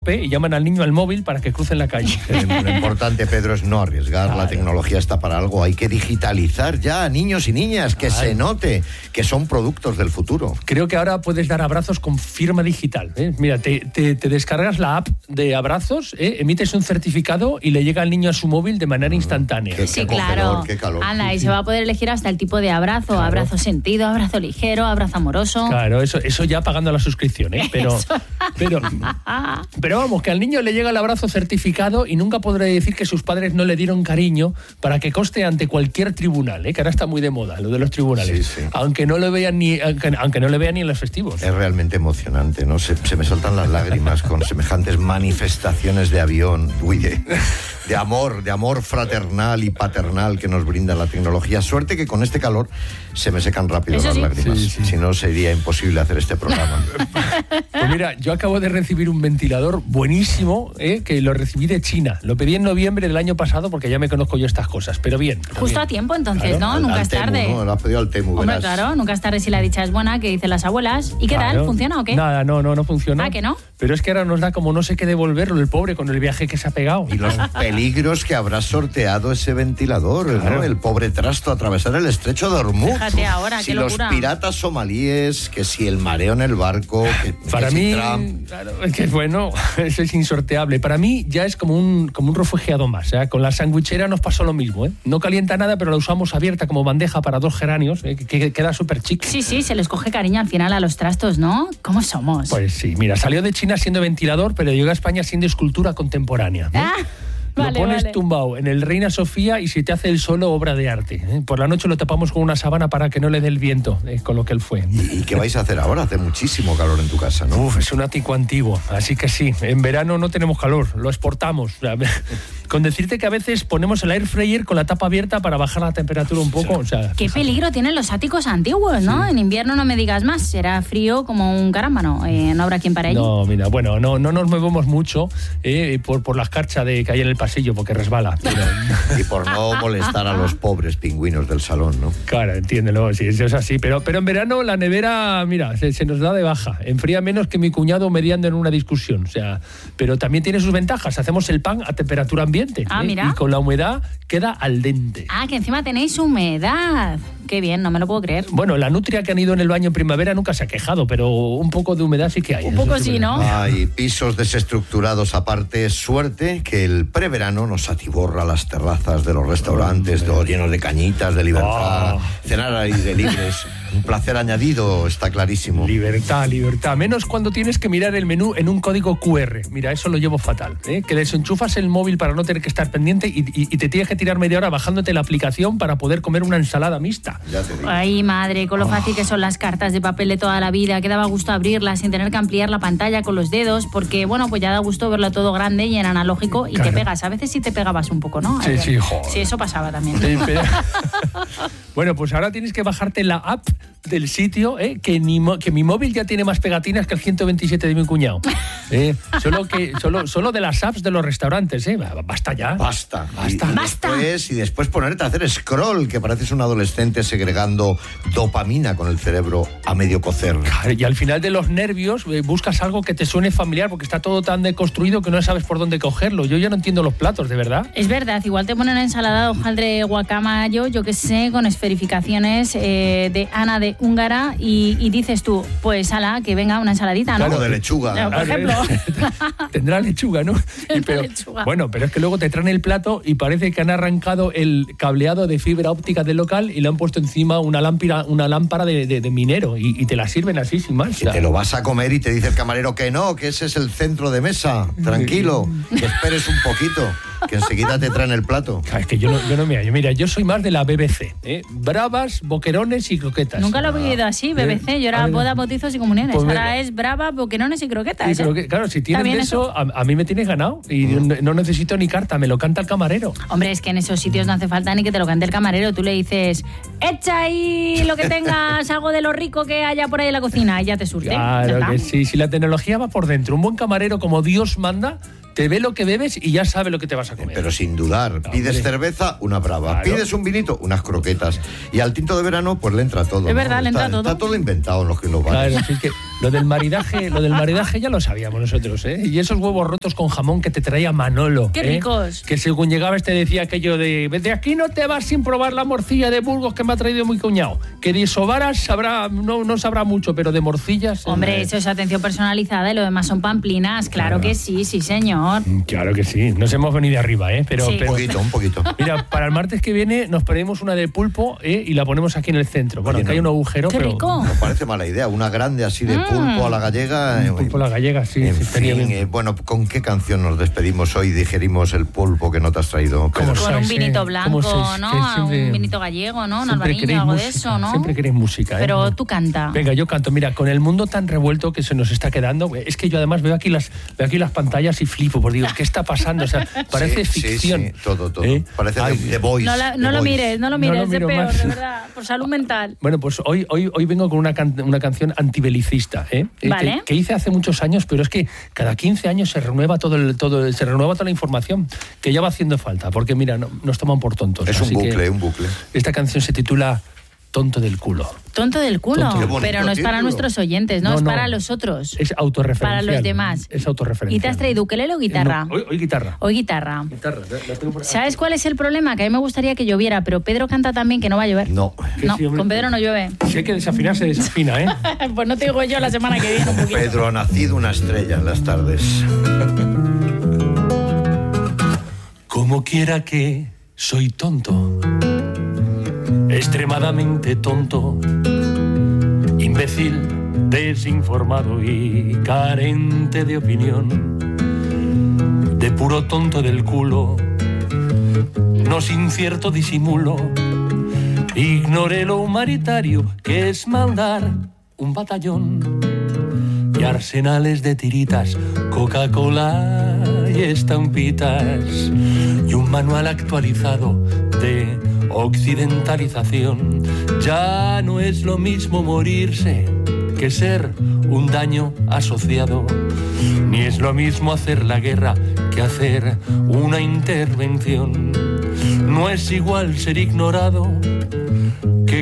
escape y llaman al niño al móvil para que crucen la calle. Lo importante, Pedro, es no arriesgar. Claro. La tecnología está para algo. Hay que digitalizar ya a niños y niñas, que se note que son productos del futuro. Creo que ahora puedes dar abrazos con firma digital. Mira, te descargas la app de abrazos, emites un certificado y le llega al niño a su móvil de manera instantánea. Sí, claro. Qué calor. Anda, y se va a poder elegir hasta el tipo de abrazo. Claro. Abrazo sentido, abrazo ligero, abrazo amoroso. Claro, eso ya pagando la suscripción, pero vamos, que al niño le llega el abrazo certificado y nunca podrá decir que sus padres no le dieron cariño, para que conste ante cualquier tribunal, que ahora está muy de moda lo de los tribunales, sí. Aunque no le vean aunque no le vean ni en los festivos. Es realmente emocionante, ¿no? Se me saltan las lágrimas con semejantes manifestaciones de avión, de amor fraternal y paternal que nos brinda la tecnología. Suerte que con este calor se me secan rápido las lágrimas. Sí. Si no, sería imposible hacer este programa. Pues mira, yo acabo de recibir un ventilador buenísimo, que lo recibí de China. Lo pedí en noviembre del año pasado porque ya me conozco yo estas cosas, pero bien. Justo a tiempo, entonces, claro, ¿no? Nunca es tarde. Temu, ¿no? Lo has pedido al Temu, Hombre, claro, nunca es tarde si la dicha es buena, que dicen las abuelas. ¿Y qué tal? ¿Funciona o qué? Nada, no funciona. ¿Ah, que no? Pero es que ahora nos da como no sé qué devolverlo, el pobre, con el viaje que se ha pegado. Y los peligros que habrá sorteado ese ventilador, claro. ¿No? El pobre trasto, atravesar el estrecho de Hormuz. Fíjate ahora, qué locura. Los piratas somalíes, que si el mareo en el barco, para mí, claro, es que bueno, eso es insorteable. Para mí ya es como un refugiado más. Con la sandwichera nos pasó lo mismo. No calienta nada, pero la usamos abierta como bandeja para 2 geranios, que queda súper chic. Sí, se les coge cariño al final a los trastos, ¿no? ¿Cómo somos? Pues sí, mira, salió de China siendo ventilador, pero llegó a España siendo escultura contemporánea. Lo pones tumbado en el Reina Sofía y si te hace el solo, obra de arte. Por la noche lo tapamos con una sábana para que no le dé el viento, con lo que él fue. ¿Y qué vais a hacer ahora? Hace muchísimo calor en tu casa, ¿no? Es un ático antiguo, así que sí. En verano no tenemos calor, lo exportamos. Con decirte que a veces ponemos el air fryer con la tapa abierta para bajar la temperatura un poco. Qué peligro tienen los áticos antiguos, ¿no? Sí. En invierno no me digas más, será frío como un carámbano. No habrá quien para ello. No, mira, bueno, no nos movemos mucho por la escarcha que hay en el pasillo, porque resbala. Y por no molestar a los pobres pingüinos del salón, ¿no? Claro, entiéndelo, sí, eso es así. Pero en verano la nevera, mira, se nos da de baja. Enfría menos que mi cuñado mediando en una discusión. Pero también tiene sus ventajas. Hacemos el pan a temperatura ambiente. Mira. Y con la humedad queda al dente. Que encima tenéis humedad. Qué bien, no me lo puedo creer. Bueno, la nutria que han ido en el baño en primavera nunca se ha quejado, pero un poco de humedad sí que hay. Un poco sí, ¿no? Hay pisos desestructurados aparte. Suerte que el preverano nos atiborra las terrazas de los restaurantes, todos llenos de cañitas, de libertad, cenar al aire libres. Un placer añadido, está clarísimo. Libertad. Menos cuando tienes que mirar el menú en un código QR. Mira, eso lo llevo fatal. Que desenchufas el móvil para no tener que estar pendiente y te tienes que tirar media hora bajándote la aplicación para poder comer una ensalada mixta. Ya te digo. Ay, madre, con lo fácil que son las cartas de papel de toda la vida, que daba gusto abrirlas sin tener que ampliar la pantalla con los dedos, porque, bueno, pues ya da gusto verlo todo grande y en analógico y te pegas. A veces sí te pegabas un poco, ¿no? Sí, joder. Sí, eso pasaba también. Sí, pero... Bueno, pues ahora tienes que bajarte la app del sitio, que mi móvil ya tiene más pegatinas que el 127 de mi cuñado. Solo de las apps de los restaurantes, basta ya. Basta. Y después ponerte a hacer scroll, que pareces un adolescente segregando dopamina con el cerebro a medio cocer. Claro, y al final de los nervios buscas algo que te suene familiar, porque está todo tan deconstruido que no sabes por dónde cogerlo. Yo ya no entiendo los platos, de verdad. Es verdad, igual te ponen una ensalada de hojaldre guacamayo, yo qué sé, con esferificaciones de Ana de Húngara y dices tú, pues ala, que venga una ensaladita, ¿no? Claro, de lechuga. Por ejemplo. Tendrá lechuga, ¿no? Lechuga. Bueno, pero es que luego te traen el plato y parece que han arrancado el cableado de fibra óptica del local y le han puesto encima una lámpara de minero y te la sirven así sin más. Y te lo vas a comer y te dice el camarero que no, que ese es el centro de mesa. Tranquilo, que esperes un poquito, que enseguida te traen el plato. Es que yo no me hallo. Mira, yo soy más de la BBC. Bravas, boquerones y croquetas. Nunca lo he vivido así, BBC. Yo era boda, bautizos y comuniones. Pues ahora es bravas, boquerones y croquetas. Claro, si tienes de eso, a mí me tienes ganado. Y no necesito ni carta, me lo canta el camarero. Hombre, es que en esos sitios no hace falta ni que te lo cante el camarero. Tú le dices, echa ahí lo que tengas, algo de lo rico que haya por ahí en la cocina, y ya te surte. Claro que sí, si la tecnología va por dentro. Un buen camarero, como Dios manda, te ve lo que bebes y ya sabe lo que te vas a comer. Pero sin dudar, pides cerveza, una brava. Claro. Pides un vinito, unas croquetas. Y al tinto de verano, pues le entra todo. Es verdad, le entra todo. Está todo inventado en los bares. Claro, es que Lo del maridaje ya lo sabíamos nosotros, ¿eh? Y esos huevos rotos con jamón que te traía Manolo. ¡Qué ricos! Que según llegabas te decía aquello de aquí no te vas sin probar la morcilla de Burgos que me ha traído mi cuñado. Que de sobaras no sabrá mucho, pero de morcillas... Hombre, eso es atención personalizada y lo demás son pamplinas. Claro que sí, señor. Claro que sí. Nos hemos venido arriba, ¿eh? Pero, Sí. pero Un poquito. mira, para el martes que viene nos pedimos una de pulpo y la ponemos aquí en el centro. Bueno, Oye, que hay un agujero, ¡Qué pero... rico! No parece mala idea, una grande así de pulpo a la gallega. Pulpo a la gallega, sí. En sí, estaría fin, bien. bueno, ¿con qué canción nos despedimos hoy? Digerimos el pulpo que no te has traído, Pedro. ¿Cómo Con un sois, vinito ¿Cómo blanco, sois? ¿no? Que siempre- Un vinito gallego, ¿no? Un siempre albarillo, queréis algo de música, eso, ¿no? Siempre queréis música, ¿eh? Pero tú canta. Venga, yo canto. Mira, con el mundo tan revuelto que se nos está quedando, es que yo además veo aquí las pantallas y flipo, porque digo, ¿qué está pasando? O sea, parece Sí, ficción. Sí, todo. ¿Eh? Parece Ay, The Voice. No lo mires, No lo es de miro peor, más. de verdad, por salud mental. Bueno, pues hoy vengo con una canción antibelicista, ¿eh? Vale. Que hice hace muchos años, pero es que cada 15 años se renueva toda la información, que ya va haciendo falta, porque mira, nos toman por tontos. Es un así que bucle. esta canción se titula Tonto del culo. Tonto del culo, Tonto. Qué bonito pero no es para título. nuestros oyentes, no, No, es no. para los otros. Es autorreferencial. Para los demás. Es autorreferencial. ¿Y te has traído ukelele o guitarra? No, hoy guitarra. Hoy guitarra. Guitarra, la tengo por aquí. ¿Sabes cuál es el problema? Que a mí me gustaría que lloviera, pero Pedro canta también que no va a llover. No. Que No, sí, hombre. con Pedro no llueve. Si hay que desafinar, se desafina, ¿eh? Pues no te digo yo la semana que viene un poquito. Pedro ha nacido una estrella en las tardes. Como quiera que soy tonto, extremadamente tonto, imbécil, desinformado y carente de opinión, de puro tonto del culo, no sin cierto disimulo, ignoré lo humanitario que es mandar un batallón y arsenales de tiritas, Coca-Cola y estampitas y un manual actualizado de occidentalización. Ya no es lo mismo morirse que ser un daño asociado, ni es lo mismo hacer la guerra que hacer una intervención. No es igual ser ignorado